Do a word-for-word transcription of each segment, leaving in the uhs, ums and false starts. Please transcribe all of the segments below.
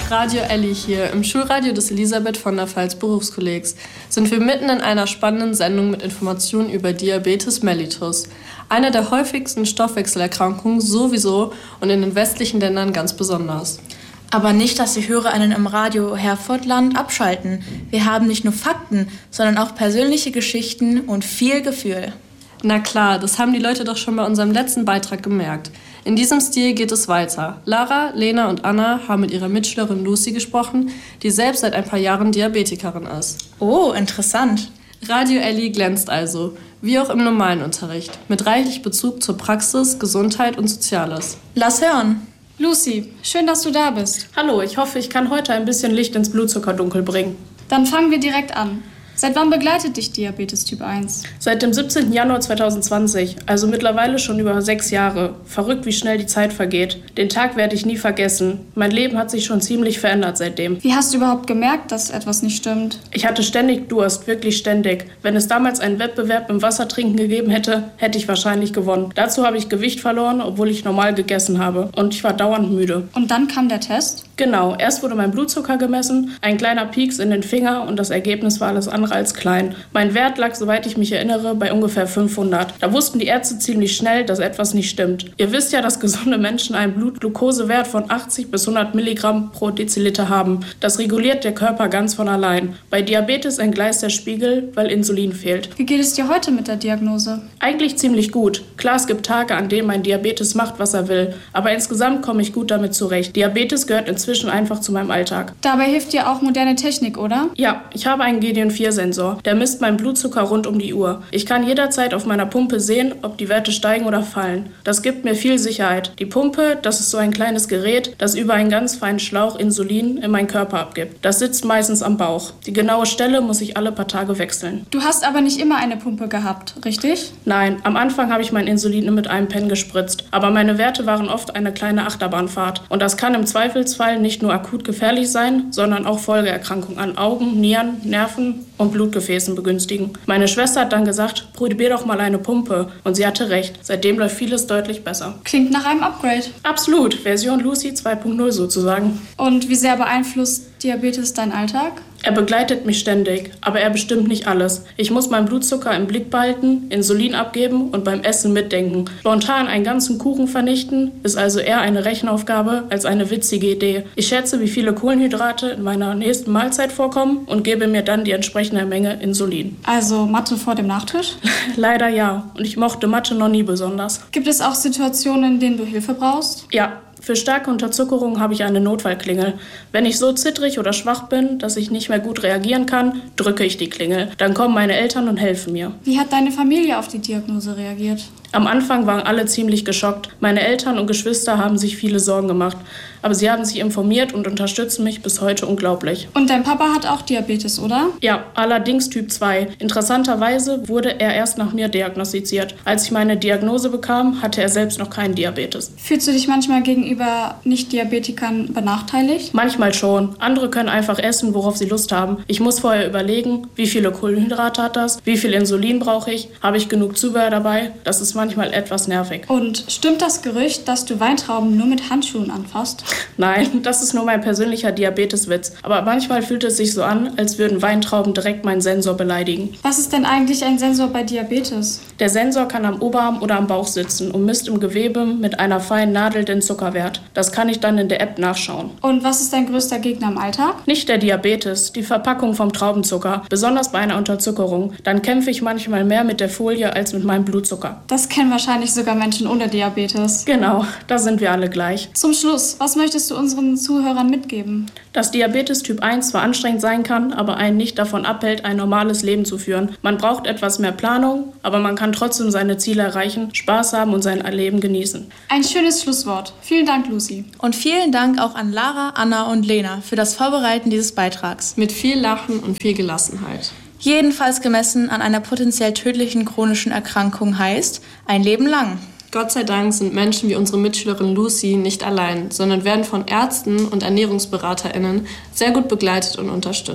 Radio Elli hier. Im Schulradio des Elisabeth von der Pfalz Berufskollegs sind wir mitten in einer spannenden Sendung mit Informationen über Diabetes mellitus. Eine der häufigsten Stoffwechselerkrankungen sowieso und in den westlichen Ländern ganz besonders. Aber nicht, dass die HörerInnen im Radio Herfortland abschalten. Wir haben nicht nur Fakten, sondern auch persönliche Geschichten und viel Gefühl. Na klar, das haben die Leute doch schon bei unserem letzten Beitrag gemerkt. In diesem Stil geht es weiter. Lara, Lena und Anna haben mit ihrer Mitschülerin Lucy gesprochen, die selbst seit ein paar Jahren Diabetikerin ist. Oh, interessant. Radio Elli glänzt also, wie auch im normalen Unterricht, mit reichlich Bezug zur Praxis, Gesundheit und Soziales. Lass hören. Lucy, schön, dass du da bist. Hallo, ich hoffe, ich kann heute ein bisschen Licht ins Blutzuckerdunkel bringen. Dann fangen wir direkt an. Seit wann begleitet dich Diabetes Typ eins? Seit dem siebzehnten Januar zweitausendzwanzig, also mittlerweile schon über sechs Jahre. Verrückt, wie schnell die Zeit vergeht. Den Tag werde ich nie vergessen. Mein Leben hat sich schon ziemlich verändert seitdem. Wie hast du überhaupt gemerkt, dass etwas nicht stimmt? Ich hatte ständig Durst, wirklich ständig. Wenn es damals einen Wettbewerb im Wassertrinken gegeben hätte, hätte ich wahrscheinlich gewonnen. Dazu habe ich Gewicht verloren, obwohl ich normal gegessen habe. Und ich war dauernd müde. Und dann kam der Test? Genau, erst wurde mein Blutzucker gemessen, ein kleiner Pieks in den Finger und das Ergebnis war alles andere als klein. Mein Wert lag, soweit ich mich erinnere, bei ungefähr fünfhundert. Da wussten die Ärzte ziemlich schnell, dass etwas nicht stimmt. Ihr wisst ja, dass gesunde Menschen einen Blutglukosewert von achtzig bis hundert Milligramm pro Deziliter haben. Das reguliert der Körper ganz von allein. Bei Diabetes entgleist der Spiegel, weil Insulin fehlt. Wie geht es dir heute mit der Diagnose? Eigentlich ziemlich gut. Klar, es gibt Tage, an denen mein Diabetes macht, was er will. Aber insgesamt komme ich gut damit zurecht. Diabetes gehört inzwischen einfach zu meinem Alltag. Dabei hilft dir auch moderne Technik, oder? Ja, ich habe einen G D N vier Sensor. Der misst meinen Blutzucker rund um die Uhr. Ich kann jederzeit auf meiner Pumpe sehen, ob die Werte steigen oder fallen. Das gibt mir viel Sicherheit. Die Pumpe, das ist so ein kleines Gerät, das über einen ganz feinen Schlauch Insulin in meinen Körper abgibt. Das sitzt meistens am Bauch. Die genaue Stelle muss ich alle paar Tage wechseln. Du hast aber nicht immer eine Pumpe gehabt, richtig? Nein, am Anfang habe ich mein Insulin mit einem Pen gespritzt. Aber meine Werte waren oft eine kleine Achterbahnfahrt. Und das kann im Zweifelsfall nicht nur akut gefährlich sein, sondern auch Folgeerkrankungen an Augen, Nieren, Nerven und Blutgefäßen begünstigen. Meine Schwester hat dann gesagt, probier doch mal eine Pumpe. Und sie hatte recht. Seitdem läuft vieles deutlich besser. Klingt nach einem Upgrade. Absolut. Version Lucy zwei Punkt null sozusagen. Und wie sehr beeinflusst Diabetes deinen Alltag? Er begleitet mich ständig, aber er bestimmt nicht alles. Ich muss meinen Blutzucker im Blick behalten, Insulin abgeben und beim Essen mitdenken. Spontan einen ganzen Kuchen vernichten ist also eher eine Rechenaufgabe als eine witzige Idee. Ich schätze, wie viele Kohlenhydrate in meiner nächsten Mahlzeit vorkommen und gebe mir dann die entsprechende Menge Insulin. Also Mathe vor dem Nachtisch? Leider ja. Und ich mochte Mathe noch nie besonders. Gibt es auch Situationen, in denen du Hilfe brauchst? Ja. Für starke Unterzuckerung habe ich eine Notfallklingel. Wenn ich so zittrig oder schwach bin, dass ich nicht mehr gut reagieren kann, drücke ich die Klingel. Dann kommen meine Eltern und helfen mir. Wie hat deine Familie auf die Diagnose reagiert? Am Anfang waren alle ziemlich geschockt. Meine Eltern und Geschwister haben sich viele Sorgen gemacht. Aber sie haben sich informiert und unterstützen mich bis heute unglaublich. Und dein Papa hat auch Diabetes, oder? Ja, allerdings Typ zwei. Interessanterweise wurde er erst nach mir diagnostiziert. Als ich meine Diagnose bekam, hatte er selbst noch keinen Diabetes. Fühlst du dich manchmal gegenüber Nicht-Diabetikern benachteiligt? Manchmal schon. Andere können einfach essen, worauf sie Lust haben. Ich muss vorher überlegen, wie viele Kohlenhydrate hat das, wie viel Insulin brauche ich, habe ich genug Zubehör dabei. Das ist manchmal etwas nervig. Und stimmt das Gerücht, dass du Weintrauben nur mit Handschuhen anfasst? Nein, das ist nur mein persönlicher Diabeteswitz. Aber manchmal fühlt es sich so an, als würden Weintrauben direkt meinen Sensor beleidigen. Was ist denn eigentlich ein Sensor bei Diabetes? Der Sensor kann am Oberarm oder am Bauch sitzen und misst im Gewebe mit einer feinen Nadel den Zuckerwert. Das kann ich dann in der App nachschauen. Und was ist dein größter Gegner im Alltag? Nicht der Diabetes, die Verpackung vom Traubenzucker. Besonders bei einer Unterzuckerung. Dann kämpfe ich manchmal mehr mit der Folie als mit meinem Blutzucker. Das kennen wahrscheinlich sogar Menschen ohne Diabetes. Genau, da sind wir alle gleich. Zum Schluss, was möchtest du unseren Zuhörern mitgeben? Dass Diabetes Typ eins zwar anstrengend sein kann, aber einen nicht davon abhält, ein normales Leben zu führen. Man braucht etwas mehr Planung, aber man kann trotzdem seine Ziele erreichen, Spaß haben und sein Leben genießen. Ein schönes Schlusswort. Vielen Dank, Lucy. Und vielen Dank auch an Lara, Anna und Lena für das Vorbereiten dieses Beitrags. Mit viel Lachen und viel Gelassenheit. Jedenfalls gemessen an einer potenziell tödlichen chronischen Erkrankung heißt ein Leben lang. Gott sei Dank sind Menschen wie unsere Mitschülerin Lucy nicht allein, sondern werden von Ärzten und ErnährungsberaterInnen sehr gut begleitet und unterstützt.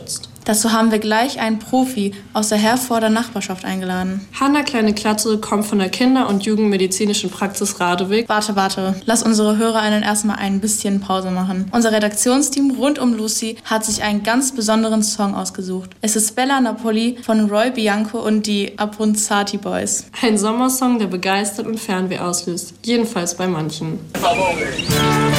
Dazu haben wir gleich einen Profi aus der Herforder Nachbarschaft eingeladen. Hanna Kleine-Klatte kommt von der Kinder- und Jugendmedizinischen Praxis Radewig. Warte, warte. Lass unsere HörerInnen erstmal ein bisschen Pause machen. Unser Redaktionsteam rund um Lucy hat sich einen ganz besonderen Song ausgesucht. Es ist Bella Napoli von Roy Bianco und die Abruzzati Boys. Ein Sommersong, der begeistert und Fernweh auslöst. Jedenfalls bei manchen.